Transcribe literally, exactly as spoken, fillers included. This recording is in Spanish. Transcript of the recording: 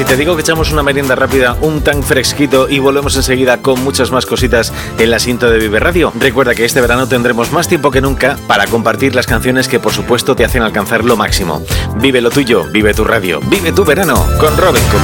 si te digo que echamos una merienda rápida, un tan fresquito y volvemos enseguida con muchas más cositas en la cinta de Vive Radio. Recuerda que este verano tendremos más tiempo que nunca para compartir las canciones que por supuesto te hacen alcanzar lo máximo. Vive lo tuyo, vive tu radio, vive tu verano con Robin Cook.